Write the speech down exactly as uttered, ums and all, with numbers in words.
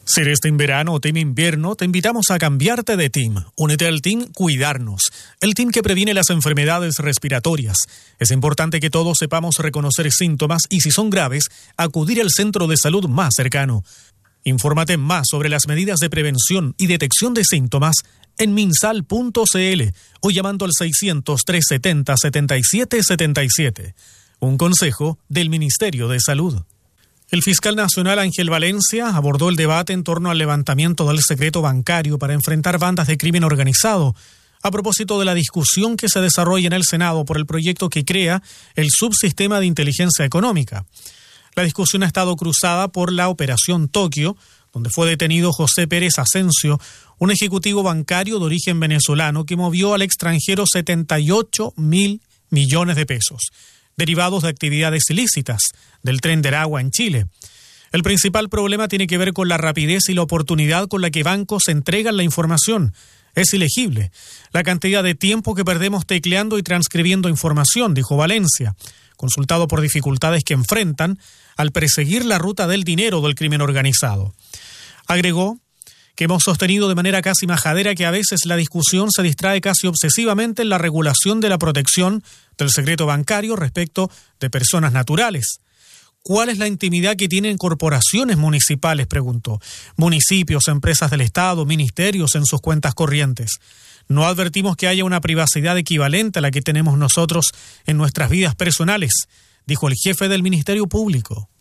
Si eres Team Verano o Team Invierno, te invitamos a cambiarte de team. Únete al Team Cuidarnos, el team que previene las enfermedades respiratorias. Es importante que todos sepamos reconocer síntomas y, si son graves, acudir al centro de salud más cercano. Infórmate más sobre las medidas de prevención y detección de síntomas en minsal punto c l o llamando al seiscientos, trescientos setenta, setenta y siete setenta y siete. Un consejo del Ministerio de Salud. El fiscal nacional Ángel Valencia abordó el debate en torno al levantamiento del secreto bancario para enfrentar bandas de crimen organizado, a propósito de la discusión que se desarrolla en el Senado por el proyecto que crea el subsistema de inteligencia económica. La discusión ha estado cruzada por la Operación Tokio, donde fue detenido José Pérez Asensio, un ejecutivo bancario de origen venezolano que movió al extranjero setenta y ocho mil millones de pesos, derivados de actividades ilícitas del Tren de Aragua en Chile. El principal problema tiene que ver con la rapidez y la oportunidad con la que bancos entregan la información. Es ilegible la cantidad de tiempo que perdemos tecleando y transcribiendo información, dijo Valencia, consultado por dificultades que enfrentan al perseguir la ruta del dinero del crimen organizado. Agregó que hemos sostenido de manera casi majadera que a veces la discusión se distrae casi obsesivamente en la regulación de la protección del secreto bancario respecto de personas naturales. ¿Cuál es la intimidad que tienen corporaciones municipales?, preguntó. Municipios, empresas del Estado, ministerios en sus cuentas corrientes. No advertimos que haya una privacidad equivalente a la que tenemos nosotros en nuestras vidas personales, dijo el jefe del Ministerio Público.